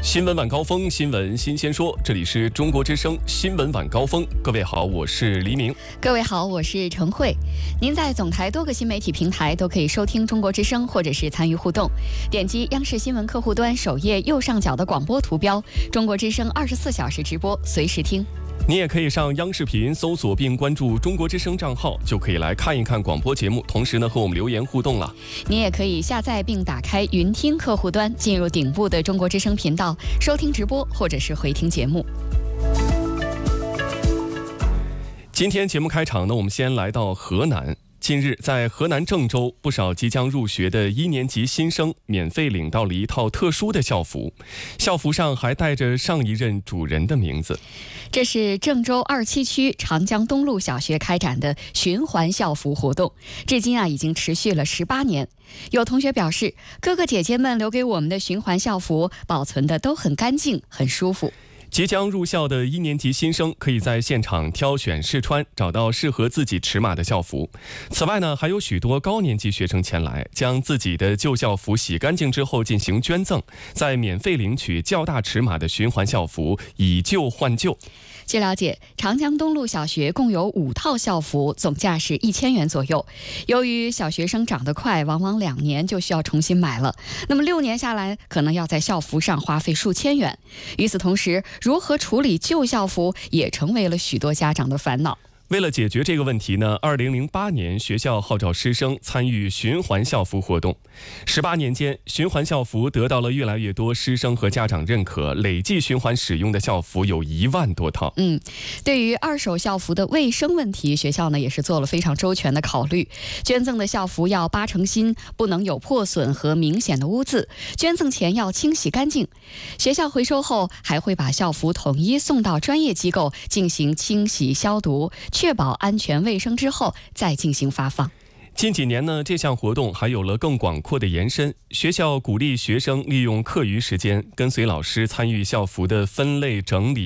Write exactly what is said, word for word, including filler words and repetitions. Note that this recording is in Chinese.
新闻晚高峰，新闻新鲜说，这里是中国之声新闻晚高峰。各位好，我是黎明。 各位好，我是陈慧。您在总台多个新媒体平台都可以收听中国之声，或者是参与互动。点击央视新闻客户端首页右上角的广播图标，中国之声二十四小时直播，随时听。 你也可以上央视频搜索并关注中国之声账号，就可以来看一看广播节目，同时呢和我们留言互动了。 你也可以下载并打开云听客户端，进入顶部的中国之声频道，收听直播或者是回听节目。 今天节目开场呢，我们先来到河南。近日，在河南郑州，不少即将入学的一年级新生免费领到了一套特殊的校服，校服上还带着上一任主人的名字。 这是郑州二七区长江东路小学开展的循环校服活动，至今啊已经持续了十八年。有同学表示，哥哥姐姐们留给我们的循环校服保存的都很干净，很舒服。 即将入校的一年级新生可以在现场挑选试穿，找到适合自己尺码的校服。此外呢，还有许多高年级学生前来，将自己的旧校服洗干净之后进行捐赠，再免费领取较大尺码的循环校服，以旧换旧。 据了解，长江东路小学共有五套校服，总价是一千元左右。由于小学生长得快，往往两年就需要重新买了，那么六年下来，可能要在校服上花费数千元。与此同时，如何处理旧校服也成为了许多家长的烦恼。 为了解决这个问题呢，二零零八年学校号召师生参与循环校服活动。十八年间，循环校服得到了越来越多师生和家长认可，累计循环使用的校服有一万多套。 嗯，对于二手校服的卫生问题，学校呢也是做了非常周全的考虑。捐赠的校服要八成新，不能有破损和明显的污渍。捐赠前要清洗干净。学校回收后还会把校服统一送到专业机构进行清洗消毒，确保安全卫生之后再进行发放。 近几年呢，这项活动还有了更广阔的延伸。学校鼓励学生利用课余时间，跟随老师参与校服的分类整理。